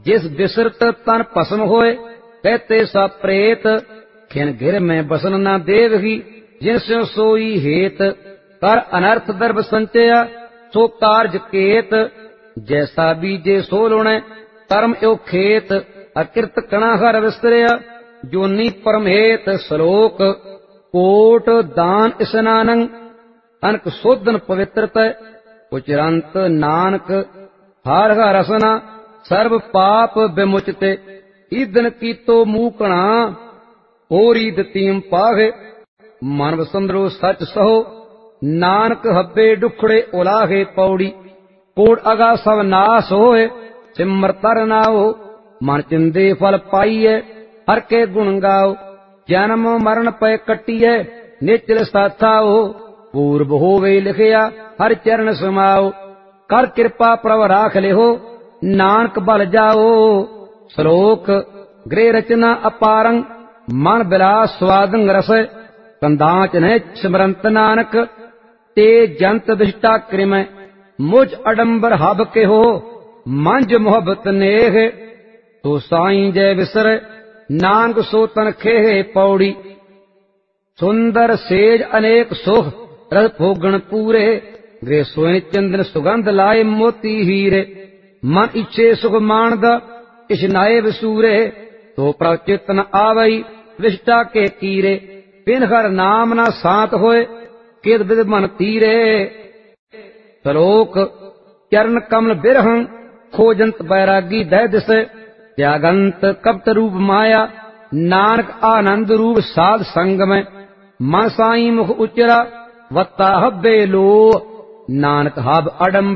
जिस बिसरत तन भस्म होए, कहते सा प्रेत, खिन घिर में बसन न देवही, जिन स्यों सोई हेत, कर अनर्थ दर्भ संचया, सो कार्य केत, जैसा बीजे सो लुणे, कर्म यो खेत, अकृत कणा हर विस्तरया, जोनी परमहेत। श्लोक कोट दान स्नानं, अनक शोधन पवित्रत, उचरंत नानक हर हर रसना, सर्व पाप विमुचते, ईदन कीतो मूकणा, होरी दतीम पाहे, मन वसंदरो सच सहो, नानक हब्बे डुखड़े उलाहे। पौड़ी कोट अगा सब नाश होए, सिमर तर नाओ, मन चिंदे फल पाइए, हर के गुण गाओ, जन्म मरण पै कटिए, निचल साथाओ, पूर्व होवे लिखिया, हर चरण समाओ, कर कृपा प्रभ राख लिहो, नानक बल जाओ। श्लोक गृह रचना अपारं, मन बिलास स्वादं रस, कंदाच न स्मरंत नानक, ते जंत विष्टा कृम, मुझ अडंबर हब के हो, मंज मोहब्बत नेह, तो साईं जय विसर, नानक सो तन खेह। पौड़ी सुंदर सेज अनेक सुख, रस भोगण पूरे, गृह सोए चंदन सुगंध लाए मोती हीरे, मन इच्छे सुख मानद इशनाए विसूरे, तो प्रभ चेतन आवई विष्टा के कीरे, बिन हर नाम न सांत होए, किद बिद मन तीरे। श्लोक चरण कमल बिरहं, खोजंत बैरागी दह दिस, त्यागंत कपट रूप माया, नानक आनंद रूप साध संग में, मन साई मुख उचरा, वत्ता हब्बे लो, नानक हब अडंबर